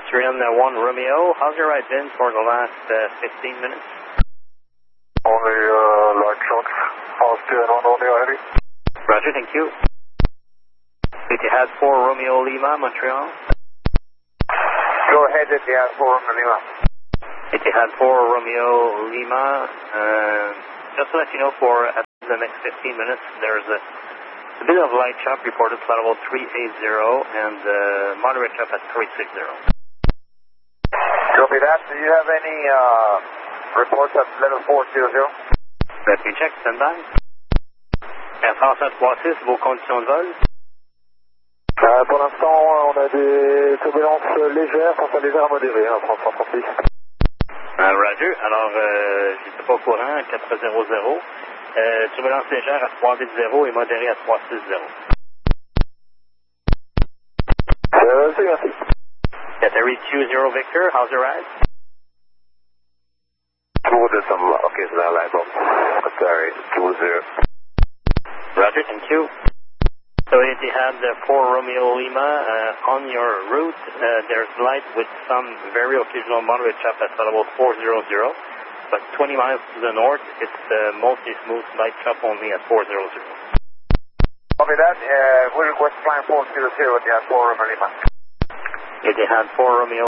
Austrian 1 Romeo. How's your ride been for the last 15 minutes? Only light shots. Austrian 1 Romeo heavy. Roger, thank you. Etihad 4 Romeo Lima, Montreal. Go ahead, Etihad 4 Romeo Lima. Etihad 4 Romeo Lima. Just to let you know, for the next 15 minutes, there's a bit of light chop reported flight level 380 and moderate chop at 360. Copy that. Do you have any reports at level 400? Let me check, stand by. Air France 136, vos conditions de vol? Pour l'instant, on a des turbulences légères, enfin légères à modérées, hein, France 136. Roger, alors j'étais pas au courant, 400. Turbulence légère à 380 et modérée à 360. C'est merci. Category 20 Victor, how's your ride? There's some occasional light on. Sorry, 20. Roger, thank you. So Etihad 4 Romeo Lima, on your route, there's light with some very occasional moderate chop at level 400, but 20 miles to the north, it's mostly smooth light chop only at 400. Copy that. We request climb 400 Etihad 4 Romeo Lima. Etihad 4 Romeo